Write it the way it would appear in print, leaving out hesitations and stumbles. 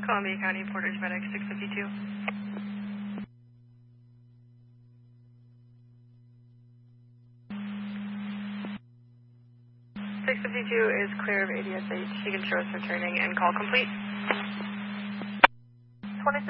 Columbia County Portage Medic 652. 652 is clear of ADSH. You can show us returning and call complete.